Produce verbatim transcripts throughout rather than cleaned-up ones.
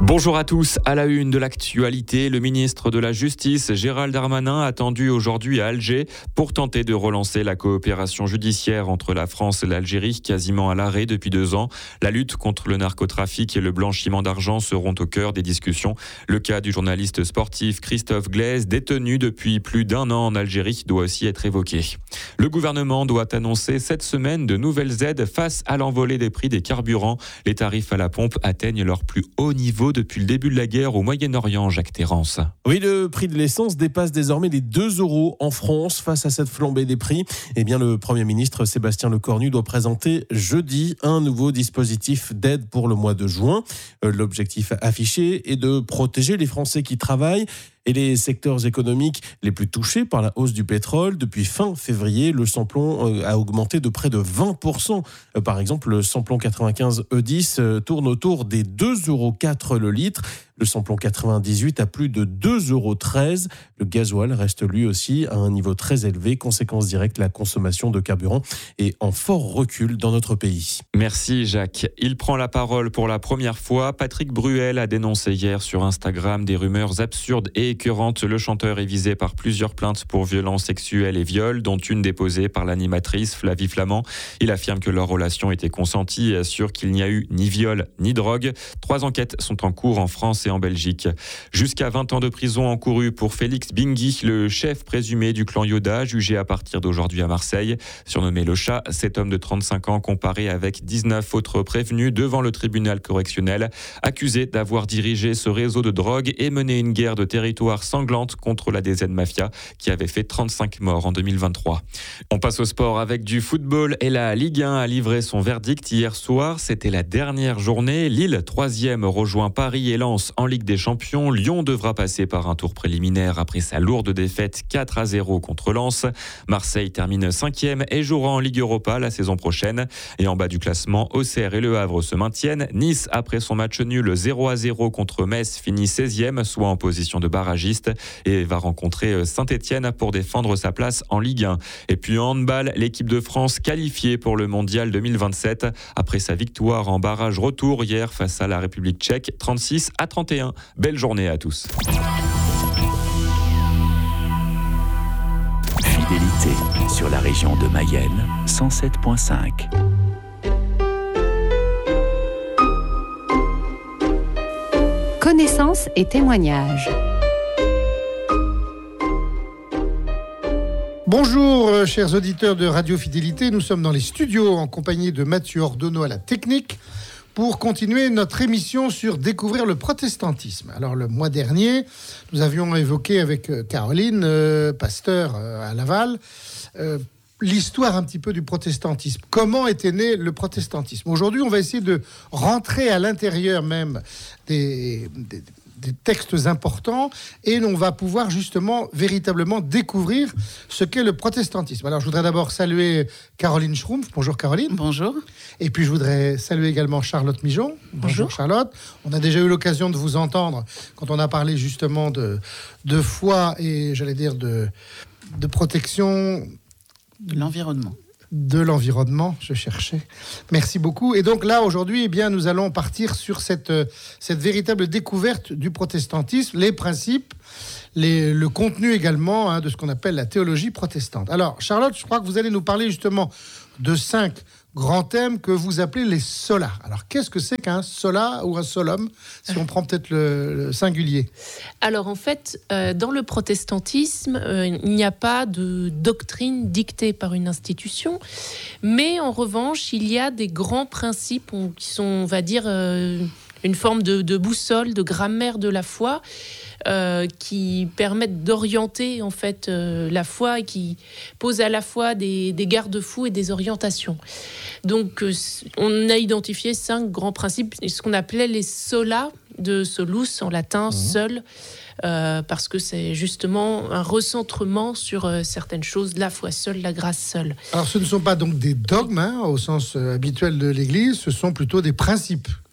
Bonjour à tous. À la une de l'actualité, le ministre de la Justice, Gérald Darmanin, attendu aujourd'hui à Alger pour tenter de relancer la coopération judiciaire entre la France et l'Algérie, quasiment à l'arrêt depuis deux ans. La lutte contre le narcotrafic et le blanchiment d'argent seront au cœur des discussions. Le cas du journaliste sportif Christophe Glaise, détenu depuis plus d'un an en Algérie, doit aussi être évoqué. Le gouvernement doit annoncer cette semaine de nouvelles aides face à l'envolée des prix des carburants. Les tarifs à la pompe atteignent leur plus haut niveau depuis le début de la guerre au Moyen-Orient, Jacques Terrance. Oui, le prix de l'essence dépasse désormais les deux euros en France. Face à cette flambée des prix, eh bien, le Premier ministre Sébastien Lecornu doit présenter jeudi un nouveau dispositif d'aide pour le mois de juin. L'objectif affiché est de protéger les Français qui travaillent et les secteurs économiques les plus touchés par la hausse du pétrole. Depuis fin février, le samplon a augmenté de près de vingt pour cent. Par exemple, le samplon quatre-vingt-quinze E dix tourne autour des deux euros quatre le litre. Le samplon quatre-vingt-dix-huit à plus de deux euros treize. Le gasoil reste lui aussi à un niveau très élevé. Conséquence directe, la consommation de carburant est en fort recul dans notre pays. Merci Jacques. Il prend la parole pour la première fois. Patrick Bruel a dénoncé hier sur Instagram des rumeurs absurdes et écœurantes. Le chanteur est visé par plusieurs plaintes pour violences sexuelles et viols, dont une déposée par l'animatrice Flavie Flament. Il affirme que leur relation était consentie et assure qu'il n'y a eu ni viol ni drogue. Trois enquêtes sont en cours en France et en Belgique. Jusqu'à vingt ans de prison encourus pour Félix Bingui, le chef présumé du clan Yoda, jugé à partir d'aujourd'hui à Marseille. Surnommé le chat, cet homme de trente-cinq ans comparé avec dix-neuf autres prévenus devant le tribunal correctionnel, accusé d'avoir dirigé ce réseau de drogue et mené une guerre de territoire sanglante contre la D Z Mafia qui avait fait trente-cinq morts en deux mille vingt-trois. On passe au sport avec du football et la Ligue un a livré son verdict hier soir. C'était la dernière journée. Lille, troisième, rejoint Paris et Lens en Ligue des Champions. Lyon devra passer par un tour préliminaire après sa lourde défaite quatre à zéro contre Lens. Marseille termine cinquième et jouera en Ligue Europa la saison prochaine. Et en bas du classement, Auxerre et Le Havre se maintiennent. Nice, après son match nul zéro à zéro contre Metz, finit seizième, soit en position de barragiste, et va rencontrer Saint-Etienne pour défendre sa place en Ligue un. Et puis en handball, l'équipe de France qualifiée pour le Mondial deux mille vingt-sept après sa victoire en barrage retour hier face à la République tchèque, trente-six à trente et un. Belle journée à tous. Fidélité sur la région de Mayenne, cent sept virgule cinq. Connaissance et témoignages. Bonjour, euh, chers auditeurs de Radio Fidélité. Nous sommes dans les studios en compagnie de Mathieu Ordonneau à la technique pour continuer notre émission sur découvrir le protestantisme. Alors, le mois dernier, nous avions évoqué avec Caroline, euh, pasteur euh, à Laval, euh, l'histoire un petit peu du protestantisme. Comment était né le protestantisme ? Aujourd'hui, on va essayer de rentrer à l'intérieur même des... des des textes importants et on va pouvoir justement véritablement découvrir ce qu'est le protestantisme. Alors je voudrais d'abord saluer Caroline Schrumpf. Bonjour Caroline. Bonjour. Et puis je voudrais saluer également Charlotte Mijon. Bonjour, Bonjour Charlotte. On a déjà eu l'occasion de vous entendre quand on a parlé justement de, de foi et j'allais dire de, de protection de l'environnement. De l'environnement, je cherchais. Merci beaucoup. Et donc là, aujourd'hui, eh bien, nous allons partir sur cette, cette véritable découverte du protestantisme, les principes, les, le contenu également hein, de ce qu'on appelle la théologie protestante. Alors, Charlotte, je crois que vous allez nous parler justement de cinq grands thèmes que vous appelez les solas. Alors, qu'est-ce que c'est qu'un sola ou un solum, si on prend peut-être le, le singulier ? Alors, en fait, euh, dans le protestantisme, euh, il n'y a pas de doctrine dictée par une institution, mais en revanche, il y a des grands principes qui sont, on va dire, euh, une forme de, de boussole, de grammaire de la foi, Euh, qui permettent d'orienter en fait euh, la foi et qui posent à la fois des, des garde-fous et des orientations. Donc euh, on a identifié cinq grands principes, ce qu'on appelait les sola, de solus en latin, mmh. seul, euh, parce que c'est justement un recentrement sur euh, certaines choses, la foi seule, la grâce seule. Alors ce ne sont pas donc des dogmes hein, au sens euh, habituel de l'Église, ce sont plutôt des principes.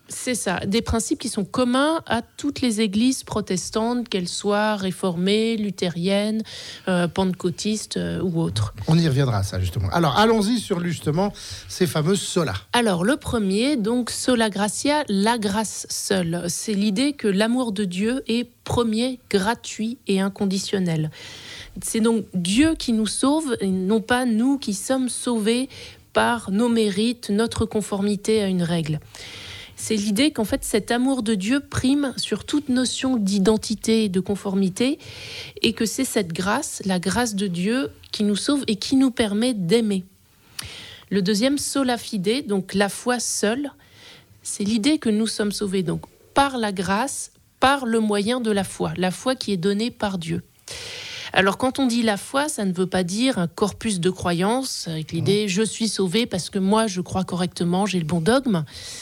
C'est ça, des principes qui sont communs à toutes les églises protestantes, qu'elles soient réformées, luthériennes, euh, pentecôtistes euh, ou autres. On y reviendra, ça, justement. Alors, allons-y sur, justement, ces fameuses solas. Alors, le premier, donc, sola gratia, la grâce seule. C'est l'idée que l'amour de Dieu est premier, gratuit et inconditionnel. C'est donc Dieu qui nous sauve, et non pas nous qui sommes sauvés par nos mérites, notre conformité à une règle. C'est l'idée qu'en fait, cet amour de Dieu prime sur toute notion d'identité et de conformité, et que c'est cette grâce, la grâce de Dieu, qui nous sauve et qui nous permet d'aimer. Le deuxième, sola fide, donc la foi seule, c'est l'idée que nous sommes sauvés donc par la grâce, par le moyen de la foi, la foi qui est donnée par Dieu. Alors, quand on dit la foi, ça ne veut pas dire un corpus de croyances, avec l'idée « je suis sauvé parce que moi, je crois correctement, j'ai le bon dogme ».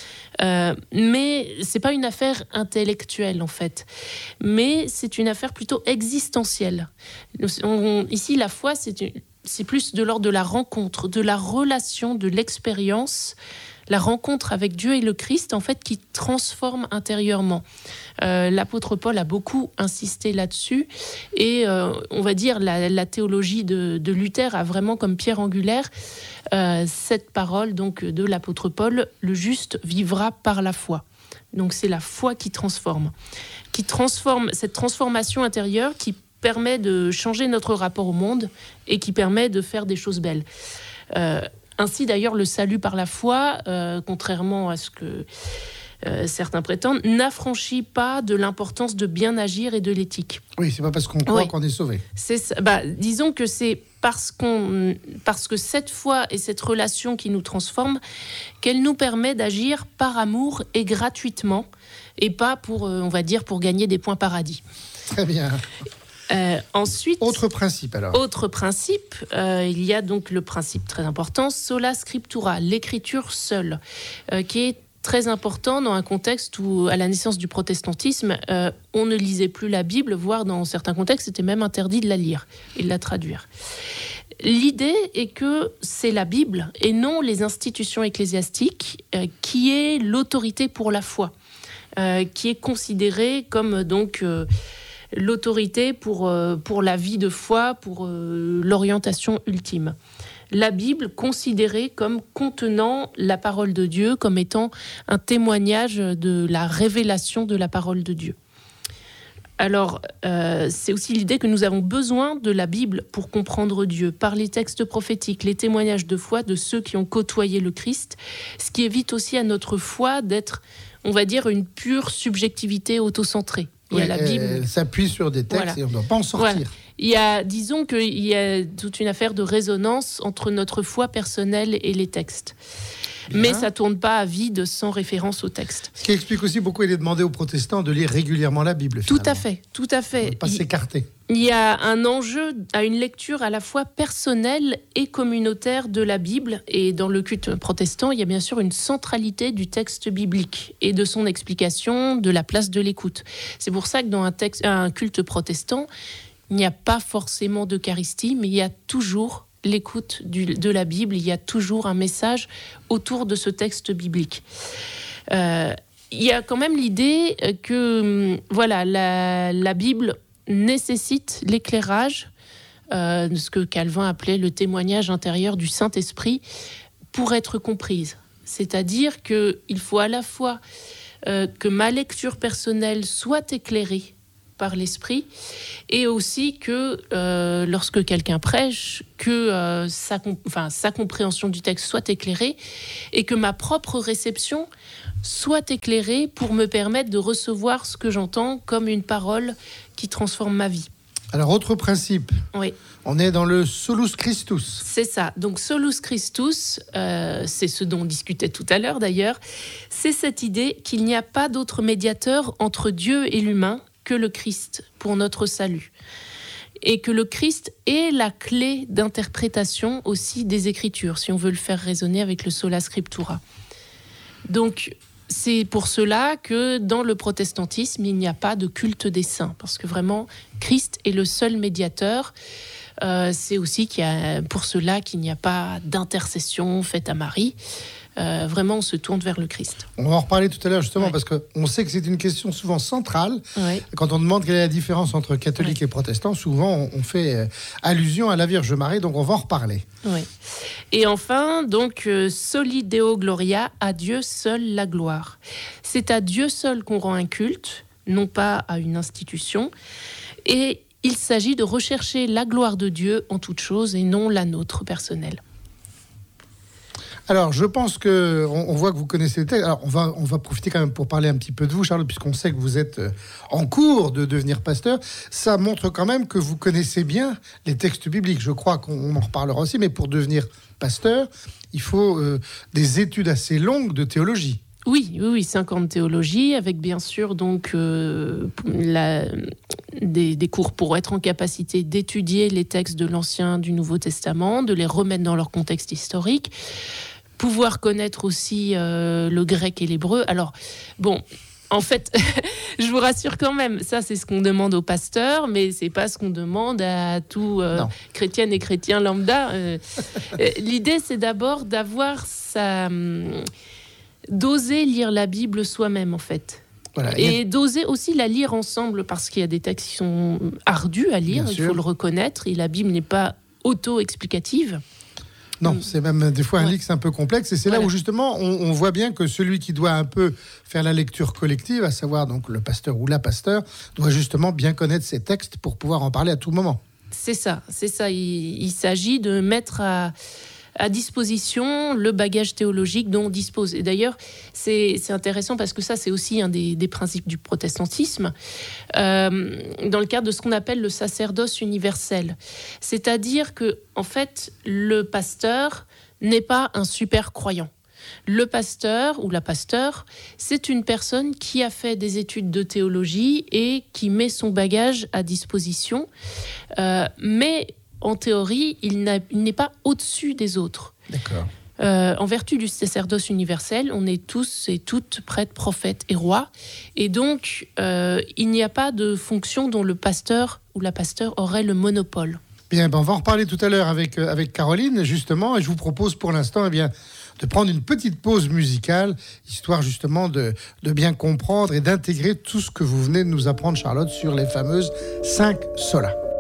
Euh, mais c'est pas une affaire intellectuelle en fait, mais c'est une affaire plutôt existentielle. On, on, ici, la foi, c'est, une, c'est plus de l'ordre de la rencontre, de la relation, de l'expérience, la rencontre avec Dieu et le Christ en fait qui transforme intérieurement. Euh, l'apôtre Paul a beaucoup insisté là-dessus et euh, on va dire la, la théologie de, de Luther a vraiment comme pierre angulaire euh, cette parole donc de l'apôtre Paul, le juste vivra par la foi. Donc c'est la foi qui transforme, qui transforme cette transformation intérieure qui permet de changer notre rapport au monde et qui permet de faire des choses belles. Euh, Ainsi, d'ailleurs, le salut par la foi, euh, contrairement à ce que euh, certains prétendent, n'affranchit pas de l'importance de bien agir et de l'éthique. Oui, c'est pas parce qu'on croit oui. qu'on est sauvé. C'est ça. Bah, disons que c'est parce, qu'on, parce que cette foi et cette relation qui nous transforme, qu'elle nous permet d'agir par amour et gratuitement, et pas pour, euh, on va dire, pour gagner des points paradis. Très bien. Euh, ensuite, autre principe alors. Autre principe, euh, il y a donc le principe très important, sola scriptura, l'écriture seule, euh, qui est très important dans un contexte où, à la naissance du protestantisme, euh, on ne lisait plus la Bible, voire dans certains contextes, c'était même interdit de la lire et de la traduire. L'idée est que c'est la Bible et non les institutions ecclésiastiques euh, qui est l'autorité pour la foi, euh, qui est considérée comme donc euh, l'autorité pour, euh, pour la vie de foi, pour euh, l'orientation ultime. La Bible considérée comme contenant la parole de Dieu, comme étant un témoignage de la révélation de la parole de Dieu. Alors, euh, c'est aussi l'idée que nous avons besoin de la Bible pour comprendre Dieu, par les textes prophétiques, les témoignages de foi de ceux qui ont côtoyé le Christ, ce qui évite aussi à notre foi d'être, on va dire, une pure subjectivité autocentrée. Il y a oui, la Bible. Elle s'appuie sur des textes voilà. Et on ne doit pas en sortir. Voilà. Il y a, disons qu'il y a toute une affaire de résonance entre notre foi personnelle et les textes. Bien. Mais ça ne tourne pas à vide sans référence au texte. Ce qui explique aussi pourquoi il est demandé aux protestants de lire régulièrement la Bible. Finalement. Tout à fait, tout à fait. On ne pas il, s'écarter. Il y a un enjeu à une lecture à la fois personnelle et communautaire de la Bible. Et dans le culte protestant, il y a bien sûr une centralité du texte biblique et de son explication, de la place de l'écoute. C'est pour ça que dans un, texte, un culte protestant, il n'y a pas forcément d'Eucharistie, mais il y a toujours l'écoute du, de la Bible, il y a toujours un message autour de ce texte biblique. Euh, il y a quand même l'idée que voilà, la, la Bible nécessite l'éclairage, euh, de ce que Calvin appelait le témoignage intérieur du Saint-Esprit, pour être comprise. C'est-à-dire qu'il faut à la fois euh, que ma lecture personnelle soit éclairée par l'esprit, et aussi que euh, lorsque quelqu'un prêche, que euh, sa, enfin, sa compréhension du texte soit éclairée, et que ma propre réception soit éclairée pour me permettre de recevoir ce que j'entends comme une parole qui transforme ma vie. Alors, autre principe, oui. On est dans le solus Christus. C'est ça, donc solus Christus, euh, c'est ce dont on discutait tout à l'heure d'ailleurs, c'est cette idée qu'il n'y a pas d'autre médiateur entre Dieu et l'humain que le Christ pour notre salut. Et que le Christ est la clé d'interprétation aussi des Écritures, si on veut le faire résonner avec le sola scriptura. Donc, c'est pour cela que dans le protestantisme, il n'y a pas de culte des saints, parce que vraiment, Christ est le seul médiateur. Euh, c'est aussi qu'il y a, pour cela qu'il n'y a pas d'intercession faite à Marie. euh, vraiment on se tourne vers le Christ. On va en reparler tout à l'heure justement, Ouais. parce qu'on sait que c'est une question souvent centrale. Ouais. Quand on demande quelle est la différence entre catholiques Ouais. et protestants, souvent on, on fait euh, allusion à la Vierge Marie, donc on va en reparler. Ouais. Et enfin, donc, euh, Soli Deo Gloria, à Dieu seul la gloire. C'est à Dieu seul qu'on rend un culte, non pas à une institution. Et il s'agit de rechercher la gloire de Dieu en toute chose et non la nôtre personnelle. Alors, je pense que on, on voit que vous connaissez le texte. Alors, on va, on va profiter quand même pour parler un petit peu de vous, Charlotte, puisqu'on sait que vous êtes euh, en cours de devenir pasteur. Ça montre quand même que vous connaissez bien les textes bibliques. Je crois qu'on en reparlera aussi, mais pour devenir pasteur, il faut euh, des études assez longues de théologie. Oui, oui, oui, cinq ans de théologie, avec bien sûr donc euh, la, des, des cours pour être en capacité d'étudier les textes de l'Ancien, du Nouveau Testament, de les remettre dans leur contexte historique, pouvoir connaître aussi euh, le grec et l'hébreu. Alors, bon, en fait, je vous rassure quand même, ça c'est ce qu'on demande aux pasteurs, mais c'est pas ce qu'on demande à tout euh, chrétienne et chrétien lambda. Euh, l'idée, c'est d'abord d'avoir sa... Hum, d'oser lire la Bible soi-même, en fait. Voilà. Et d'oser aussi la lire ensemble, parce qu'il y a des textes qui sont ardus à lire, Bien il sûr. faut le reconnaître, et la Bible n'est pas auto-explicative. Non, Mm. c'est même des fois un Ouais. livre, c'est un peu complexe. Et c'est là Voilà. où justement, on, on voit bien que celui qui doit un peu faire la lecture collective, à savoir donc le pasteur ou la pasteur, doit justement bien connaître ses textes pour pouvoir en parler à tout moment. C'est ça, c'est ça. Il, il s'agit de mettre à, à disposition le bagage théologique dont on dispose. Et d'ailleurs, c'est, c'est intéressant parce que ça, c'est aussi un des, des principes du protestantisme, euh, dans le cadre de ce qu'on appelle le sacerdoce universel. C'est-à-dire que, en fait, le pasteur n'est pas un super croyant. Le pasteur ou la pasteur, c'est une personne qui a fait des études de théologie et qui met son bagage à disposition. Euh, mais en théorie, il, n'a, il n'est pas au-dessus des autres. D'accord. Euh, en vertu du sacerdoce universel, on est tous et toutes prêtres, prophètes et rois. Et donc, euh, il n'y a pas de fonction dont le pasteur ou la pasteur aurait le monopole. Bien, ben on va en reparler tout à l'heure avec, euh, avec Caroline, justement, et je vous propose pour l'instant eh bien, de prendre une petite pause musicale, histoire justement de, de bien comprendre et d'intégrer tout ce que vous venez de nous apprendre, Charlotte, sur les fameuses cinq solas.